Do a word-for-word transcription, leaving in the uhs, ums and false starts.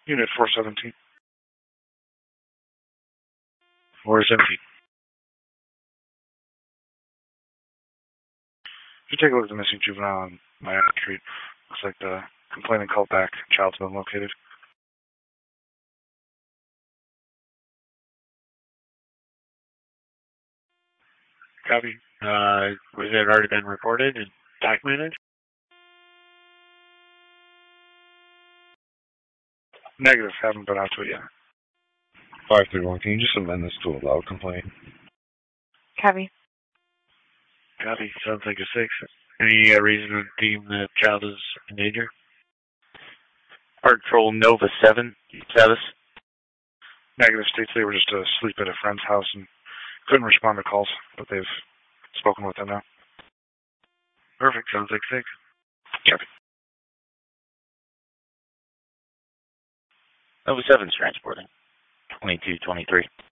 Unit four seventeen. Floor is empty. If you take a look at the missing juvenile on Miami Street, looks like the complainant called back. Child's been located. Copy. Uh, was it already been reported and documented? Negative. Haven't been out to it yet. five three one, can you just amend this to a loud complaint? Copy. Copy. Sounds like a six. Any uh, reason to deem the child is in danger? Park Patrol Nova seven, status? Negative. States they were just asleep at a friend's house and couldn't respond to calls, but they've spoken with them now. Perfect. Sounds like six. Copy. Nova seven's transporting. twenty-two twenty-three.